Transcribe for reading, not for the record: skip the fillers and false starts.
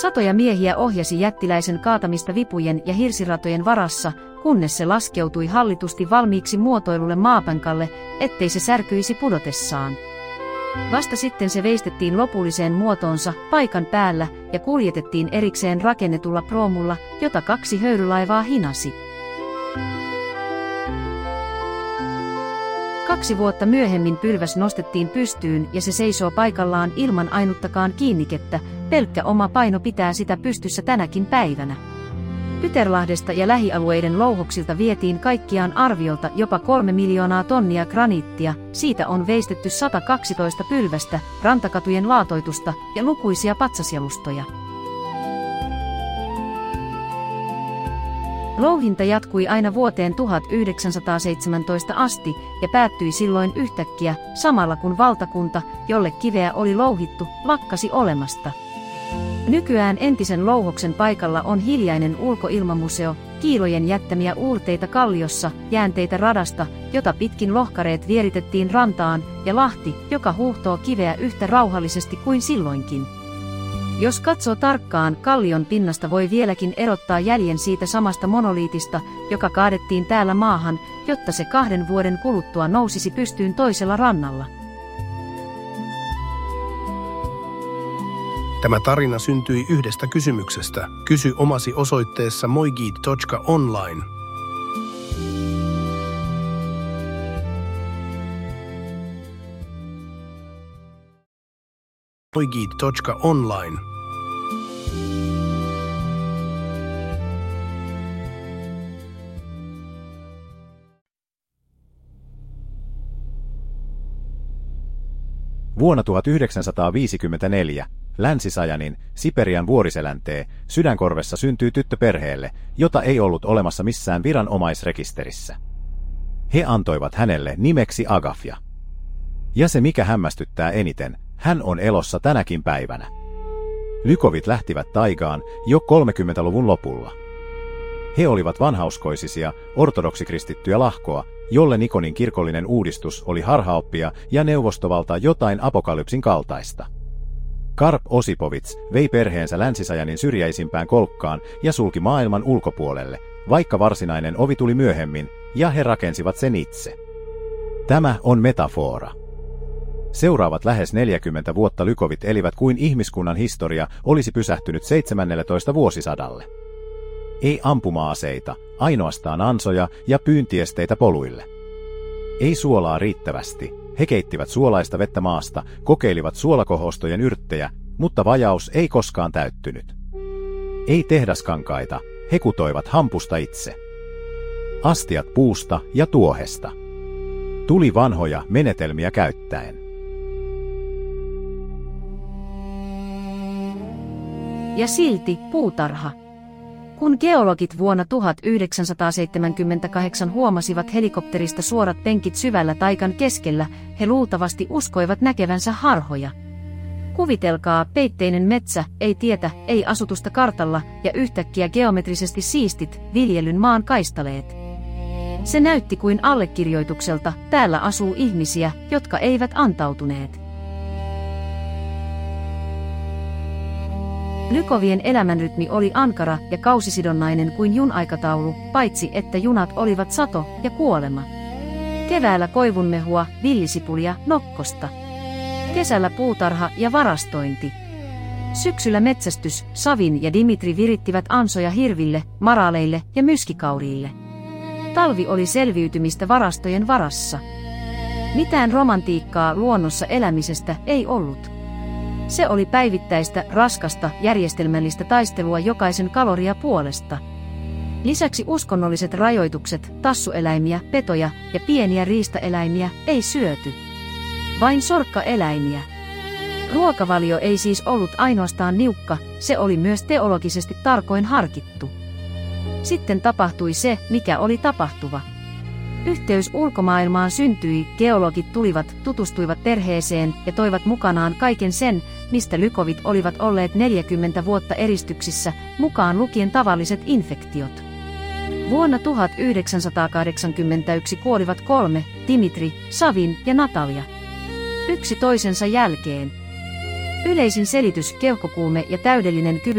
Satoja miehiä ohjasi jättiläisen kaatamista vipujen ja hirsiratojen varassa, kunnes se laskeutui hallitusti valmiiksi muotoilulle maapankalle, ettei se särkyisi pudotessaan. Vasta sitten se veistettiin lopulliseen muotoonsa paikan päällä ja kuljetettiin erikseen rakennetulla proomulla, jota 2 höyrylaivaa hinasi. 2 vuotta myöhemmin pylväs nostettiin pystyyn ja se seisoo paikallaan ilman ainuttakaan kiinnikettä, pelkkä oma paino pitää sitä pystyssä tänäkin päivänä. Pyterlahdesta ja lähialueiden louhoksilta vietiin kaikkiaan arviolta jopa 3 miljoonaa tonnia graniittia, siitä on veistetty 112 pylvästä, rantakatujen laatoitusta ja lukuisia patsasjalustoja. Louhinta jatkui aina vuoteen 1917 asti ja päättyi silloin yhtäkkiä, samalla kun valtakunta, jolle kiveä oli louhittu, lakkasi olemasta. Nykyään entisen louhoksen paikalla on hiljainen ulkoilmamuseo, kiilojen jättämiä uurteita kalliossa, jäänteitä radasta, jota pitkin lohkareet vieritettiin rantaan, ja lahti, joka huuhtoo kiveä yhtä rauhallisesti kuin silloinkin. Jos katsoo tarkkaan, kallion pinnasta voi vieläkin erottaa jäljen siitä samasta monoliitista, joka kaadettiin täällä maahan, jotta se 2 vuoden kuluttua nousisi pystyyn toisella rannalla. Tämä tarina syntyi yhdestä kysymyksestä. Kysy omasi osoitteessa moigid.online. moigid.online. Vuonna 1954 Länsi-Sajanin, Siperian vuoriseläntee, Sydänkorvessa syntyi tyttö perheelle, jota ei ollut olemassa missään viranomaisrekisterissä. He antoivat hänelle nimeksi Agafja. Ja se mikä hämmästyttää eniten, hän on elossa tänäkin päivänä. Lykovit lähtivät taigaan jo 30-luvun lopulla. He olivat vanhauskoisisia, ortodoksikristittyjä lahkoa, jolle Nikonin kirkollinen uudistus oli harhaoppia ja neuvostovalta jotain apokalypsin kaltaista. Karp Osipovits vei perheensä Länsi-Sajanin syrjäisimpään kolkkaan ja sulki maailman ulkopuolelle, vaikka varsinainen ovi tuli myöhemmin, ja he rakensivat sen itse. Tämä on metafora. Seuraavat lähes 40 vuotta lykovit elivät kuin ihmiskunnan historia olisi pysähtynyt 17 vuosisadalle. Ei ampuma-aseita, ainoastaan ansoja ja pyyntiesteitä poluille. Ei suolaa riittävästi. He keittivät suolaista vettä maasta, kokeilivat suolakohostojen yrttejä, mutta vajaus ei koskaan täyttynyt. Ei tehdaskankaita, he kutoivat hampusta itse. Astiat puusta ja tuohesta. Tuli vanhoja menetelmiä käyttäen. Ja silti puutarha. Kun geologit vuonna 1978 huomasivat helikopterista suorat penkit syvällä taikan keskellä, he luultavasti uskoivat näkevänsä harhoja. Kuvitelkaa, peitteinen metsä, ei tietä, ei asutusta kartalla ja yhtäkkiä geometrisesti siistit, viljelyn maan kaistaleet. Se näytti kuin allekirjoitukselta, täällä asuu ihmisiä, jotka eivät antautuneet. Lykovien elämänrytmi oli ankara ja kausisidonnainen kuin junaikataulu, paitsi että junat olivat sato ja kuolema. Keväällä koivunmehua, villisipulia, nokkosta. Kesällä puutarha ja varastointi. Syksyllä metsästys, Savin ja Dimitri virittivät ansoja hirville, maraaleille ja myskikauriille. Talvi oli selviytymistä varastojen varassa. Mitään romantiikkaa luonnossa elämisestä ei ollut. Se oli päivittäistä, raskasta, järjestelmällistä taistelua jokaisen kaloria puolesta. Lisäksi uskonnolliset rajoitukset, tassueläimiä, petoja ja pieniä riistaeläimiä ei syöty. Vain sorkkaeläimiä. Ruokavalio ei siis ollut ainoastaan niukka, se oli myös teologisesti tarkoin harkittu. Sitten tapahtui se, mikä oli tapahtuva. Yhteys ulkomaailmaan syntyi, geologit tulivat, tutustuivat perheeseen ja toivat mukanaan kaiken sen, mistä lykovit olivat olleet 40 vuotta eristyksissä, mukaan lukien tavalliset infektiot. Vuonna 1981 kuolivat 3, Dimitri, Savin ja Natalia. Yksi toisensa jälkeen. Yleisin selitys, keuhkokuume ja täydellinen kyvyttömyys